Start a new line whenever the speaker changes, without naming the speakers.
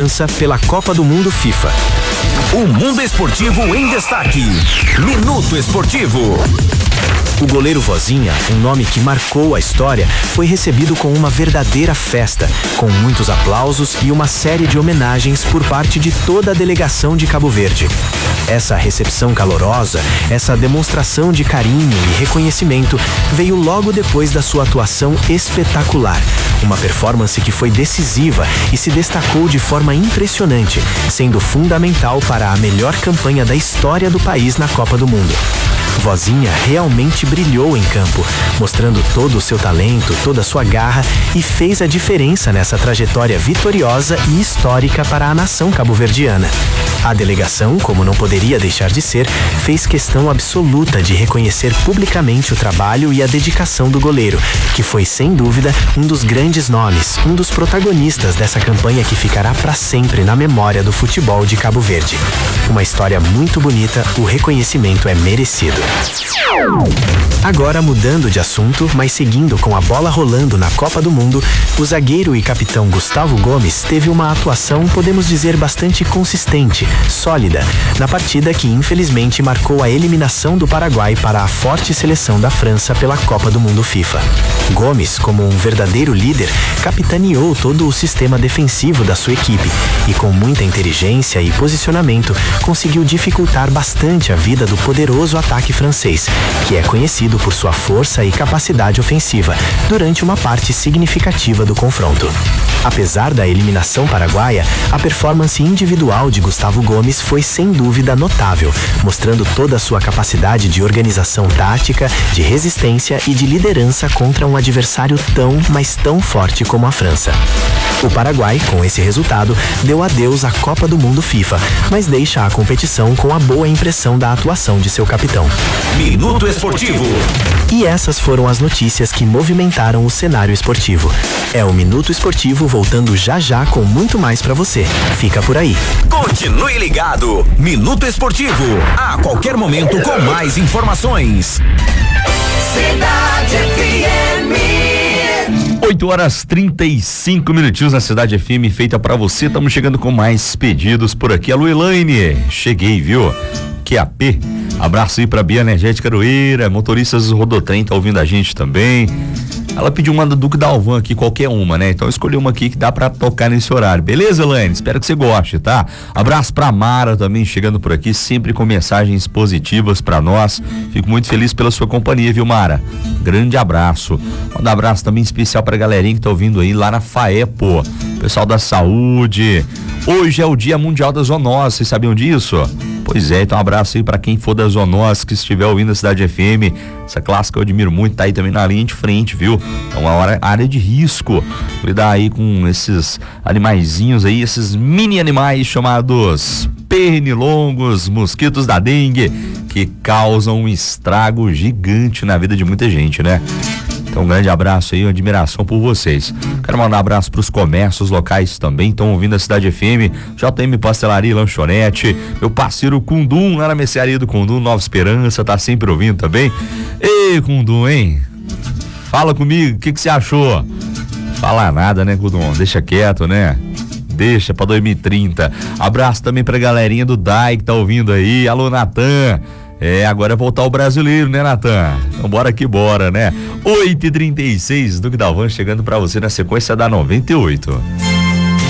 França pela Copa do Mundo FIFA.
O mundo esportivo em destaque. Minuto Esportivo.
O goleiro Vozinha, um nome que marcou a história, foi recebido com uma verdadeira festa, com muitos aplausos e uma série de homenagens por parte de toda a delegação de Cabo Verde. Essa recepção calorosa, essa demonstração de carinho e reconhecimento veio logo depois da sua atuação espetacular. Uma performance que foi decisiva e se destacou de forma impressionante, sendo fundamental para a melhor campanha da história do país na Copa do Mundo. Vozinha realmente brilhou em campo, mostrando todo o seu talento, toda a sua garra e fez a diferença nessa trajetória vitoriosa e histórica para a nação cabo-verdiana. A delegação, como não poderia deixar de ser, fez questão absoluta de reconhecer publicamente o trabalho e a dedicação do goleiro, que foi sem dúvida um dos grandes nomes, um dos protagonistas dessa campanha que ficará para sempre na memória do futebol de Cabo Verde. Uma história muito bonita, o reconhecimento é merecido. Agora mudando de assunto, mas seguindo com a bola rolando na Copa do Mundo, o zagueiro e capitão Gustavo Gomes teve uma atuação, podemos dizer, bastante consistente, sólida, na partida que infelizmente marcou a eliminação do Paraguai para a forte seleção da França pela Copa do Mundo FIFA. Gomes, como um verdadeiro líder, capitaneou todo o sistema defensivo da sua equipe e com muita inteligência e posicionamento conseguiu dificultar bastante a vida do poderoso ataque francês, que é conhecido por sua força e capacidade ofensiva, durante uma parte significativa do confronto. Apesar da eliminação paraguaia, a performance individual de Gustavo Gomes foi sem dúvida notável, mostrando toda a sua capacidade de organização tática, de resistência e de liderança contra um adversário tão, mas tão forte como a França. O Paraguai, com esse resultado, deu adeus à Copa do Mundo FIFA, mas deixa a competição com a boa impressão da atuação de seu capitão.
Minuto Esportivo.
E essas foram as notícias que movimentaram o cenário esportivo. É o Minuto Esportivo voltando já já com muito mais pra você. Fica por aí.
Continue ligado. Minuto Esportivo. A qualquer momento com mais informações.
Cidade FM.
8h35 minutinhos na Cidade FM, feita pra você. Estamos chegando com mais pedidos por aqui. Alô, Elaine, cheguei, viu? QAP, abraço aí pra Bia Energética Aroeira, motoristas do Rodotrem tá ouvindo a gente também. Ela pediu uma do Duque Dalvan aqui, qualquer uma, né? Então eu escolhi uma aqui que dá pra tocar nesse horário. Beleza, Elaine? Espero que você goste, tá? Abraço pra Mara também chegando por aqui, sempre com mensagens positivas pra nós. Fico muito feliz pela sua companhia, viu, Mara? Grande abraço. Um abraço também especial pra galerinha que tá ouvindo aí lá na FAEPO, pessoal da saúde. Hoje é o Dia Mundial da Zoonose, vocês sabiam disso? Pois é, então um abraço aí pra quem for da zoonose, que estiver ouvindo a Cidade FM. Essa classe que eu admiro muito, tá aí também na linha de frente, viu? É uma área de risco. Lidar aí com esses animaizinhos aí, esses mini animais chamados pernilongos, mosquitos da dengue, que causam um estrago gigante na vida de muita gente, né? Então um grande abraço aí, uma admiração por vocês. Quero mandar um abraço pros comércios locais também, estão ouvindo a Cidade FM, JM Pastelaria e Lanchonete, meu parceiro Kundum, lá na mercearia do Kundum, Nova Esperança, tá sempre ouvindo também. Ei, Kundum, hein? Fala comigo, o que você achou? Fala nada, né, Kundum? Deixa quieto, né? Deixa pra 2030. Abraço também pra galerinha do DAI que tá ouvindo aí. Alô, Natan. Agora é voltar o brasileiro, né, Natan? Então bora que bora, né? 8h36, Duque Dalvan chegando pra você na sequência da 98.